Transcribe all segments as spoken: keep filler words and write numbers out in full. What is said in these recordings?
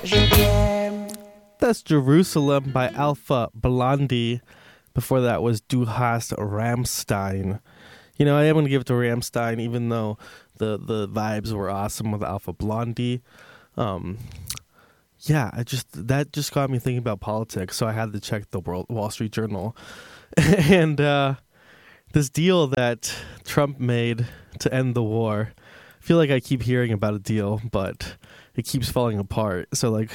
That's Jerusalem by Alpha Blondie. Before that was Du hast Rammstein. You know, I am going to give it to Rammstein, even though the, the vibes were awesome with Alpha Blondie. Um, yeah, I just that just got me thinking about politics, so I had to check the World, Wall Street Journal. and uh, this deal that Trump made to end the war, I feel like I keep hearing about a deal, but it keeps falling apart. So, like,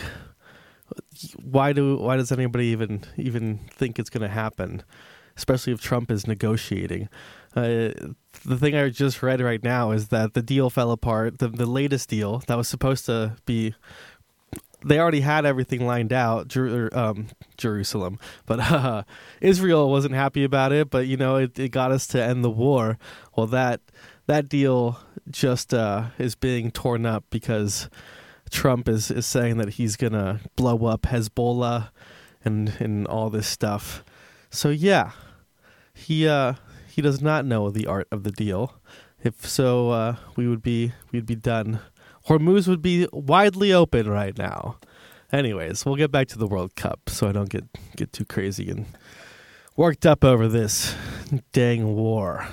why do why does anybody even even think it's going to happen, especially if Trump is negotiating? Uh, the thing I just read right now is that the deal fell apart. The, the latest deal that was supposed to be, they already had everything lined out, Jer- um, Jerusalem, but uh, Israel wasn't happy about it. But you know, it, it got us to end the war. Well, that that deal just uh, is being torn up because Trump is, is saying that he's gonna blow up Hezbollah and and all this stuff. So yeah, he uh, he does not know the art of the deal. If so, uh, we would be we'd be done. Hormuz would be widely open right now. Anyways, we'll get back to the World Cup so I don't get get too crazy and worked up over this dang war.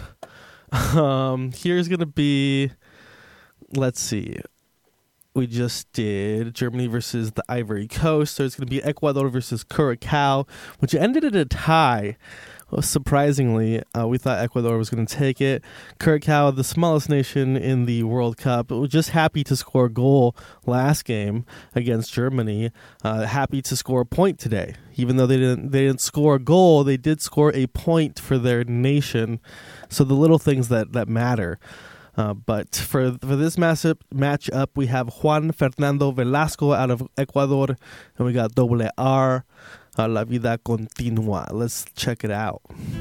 Um, here's gonna be, let's see. We just did Germany versus the Ivory Coast. So it's going to be Ecuador versus Curacao, which ended in a tie. Well, surprisingly, uh, we thought Ecuador was going to take it. Curacao, the smallest nation in the World Cup, was just happy to score a goal last game against Germany. Uh, happy to score a point today. Even though they didn't, they didn't score a goal, they did score a point for their nation. So the little things that, that matter. Uh, but for for this matchup, matchup, we have Juan Fernando Velasco out of Ecuador, and we got Double R, uh, La Vida Continua. Let's check it out.